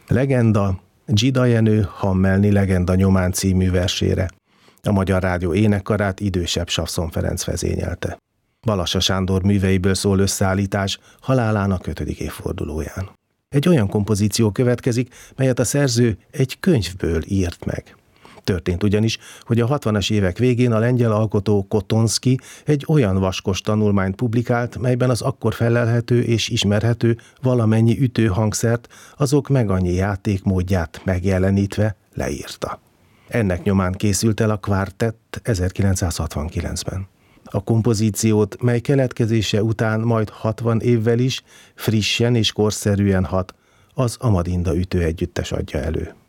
Legenda Dzsida Jenő Hammelni Legenda nyomán című versére. A Magyar Rádió énekkarát idősebb Savszon Ferenc vezényelte. Balassa Sándor műveiből szól összeállítás halálának 5. évfordulóján. Egy olyan kompozíció következik, melyet a szerző egy könyvből írt meg. Történt ugyanis, hogy a 60-as évek végén a lengyel alkotó Kotonski egy olyan vaskos tanulmányt publikált, melyben az akkor felelhető és ismerhető valamennyi ütőhangszert, azok meg annyi játékmódját megjelenítve leírta. Ennek nyomán készült el a Quartett 1969-ben. A kompozíciót, mely keletkezése után majd 60 évvel is frissen és korszerűen hat, az Amadinda ütőegyüttes adja elő.